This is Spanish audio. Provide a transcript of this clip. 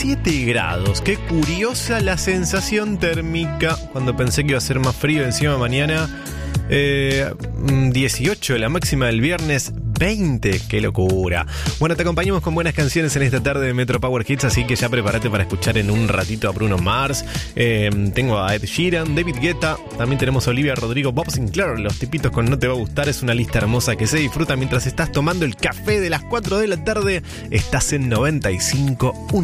17 grados. Qué curiosa la sensación térmica. Cuando pensé que iba a ser más frío encima mañana. 18 la máxima del viernes, 20, qué locura. Bueno, te acompañamos con buenas canciones en esta tarde de Metro Power Hits, así que ya prepárate para escuchar en un ratito a Bruno Mars. Tengo a Ed Sheeran, David Guetta, también tenemos a Olivia Rodrigo, Bob Sinclair, los tipitos con No Te Va a Gustar. Es una lista hermosa que se disfruta mientras estás tomando el café de las 4 de la tarde. Estás en 95.1.